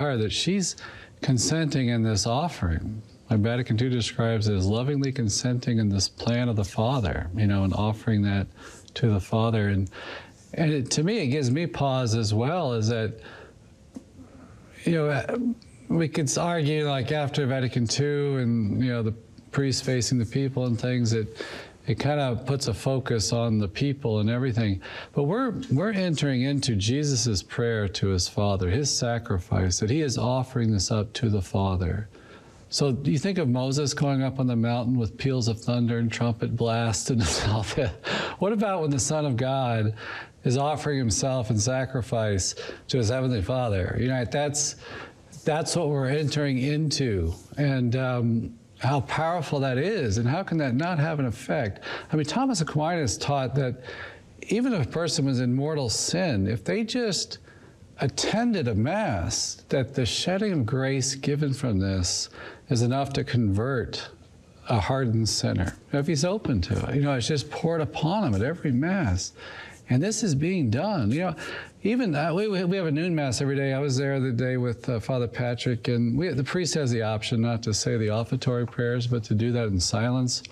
are, that she's consenting in this offering. Like Vatican II describes it as lovingly consenting in this plan of the Father, you know, and offering that to the Father. And to me, it gives me pause as well, is that, you know, we could argue, like after Vatican II and, you know, the priests facing the people and things, it kind of puts a focus on the people and everything. But we're entering into Jesus's prayer to his Father, his sacrifice, that he is offering this up to the Father. So do you think of Moses going up on the mountain with peals of thunder and trumpet blast and all that? What about when the Son of God is offering himself in sacrifice to his Heavenly Father? You know, that's what we're entering into. And how powerful that is, and how can that not have an effect? I mean, Thomas Aquinas taught that even if a person was in mortal sin, if they just attended a Mass, that the shedding of grace given from this is enough to convert a hardened sinner, if he's open to it. You know, it's just poured upon him at every Mass. And this is being done. You know, even we have a noon Mass every day. I was there the day with Father Patrick, and the priest has the option not to say the offertory prayers, but to do that in silence.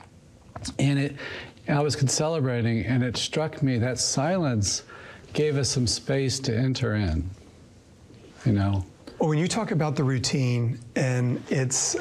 And I was celebrating, and it struck me that silence gave us some space to enter in, you know. Well, when you talk about the routine, and it's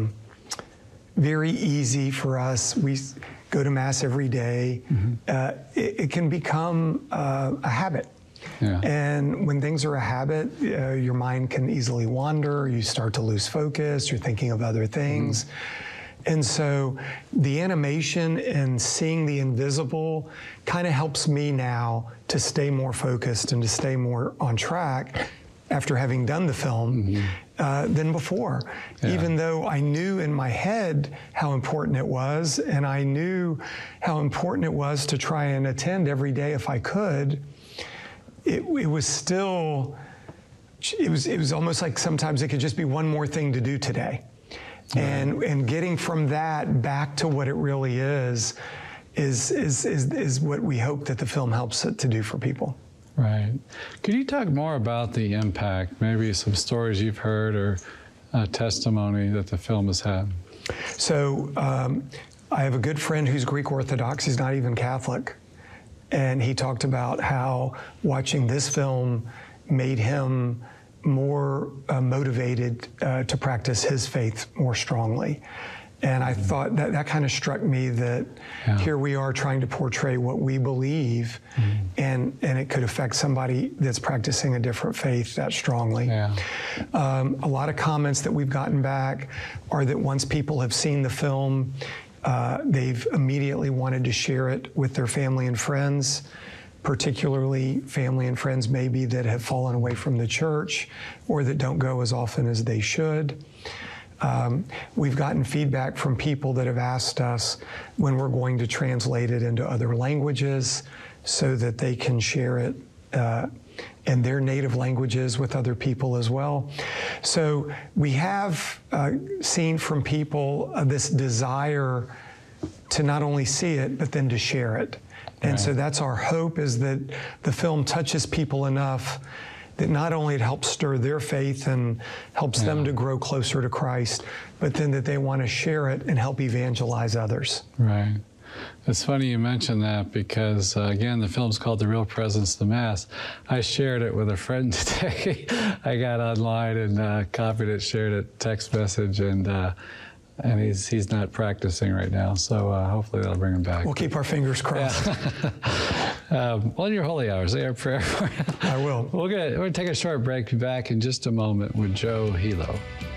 very easy for us, we go to Mass every day, it can become a habit. Yeah. And when things are a habit, your mind can easily wander, you start to lose focus, you're thinking of other things. And so the animation and seeing the invisible kind of helps me now to stay more focused and to stay more on track after having done the film than before. Yeah. Even though I knew in my head how important it was, and I knew how important it was to try and attend every day if I could, it was still, it was almost like sometimes it could just be one more thing to do today. Right. And getting from that back to what it really is what we hope that the film helps it to do for people. Right. Could you talk more about the impact, maybe some stories you've heard or testimony that the film has had? So I have a good friend who's Greek Orthodox. He's not even Catholic. And he talked about how watching this film made him more motivated to practice his faith more strongly. And I thought that kind of struck me that here we are trying to portray what we believe, and it could affect somebody that's practicing a different faith that strongly. Yeah. A lot of comments that we've gotten back are that once people have seen the film, they've immediately wanted to share it with their family and friends, particularly family and friends maybe that have fallen away from the church or that don't go as often as they should. We've gotten feedback from people that have asked us when we're going to translate it into other languages so that they can share it in their native languages with other people as well. So we have seen from people this desire to not only see it, but then to share it. And so that's our hope, is that the film touches people enough that not only it helps stir their faith and helps them to grow closer to Christ, but then that they want to share it and help evangelize others. Right. It's funny you mention that because, again, the film's called The Real Presence of the Mass. I shared it with a friend today. I got online and copied it, shared it, text message, and he's not practicing right now, so hopefully that'll bring him back. We'll keep our fingers crossed. Well, in your holy hours, say our prayer for you. I will. We're going to take a short break. Be back in just a moment with Joe Hilo.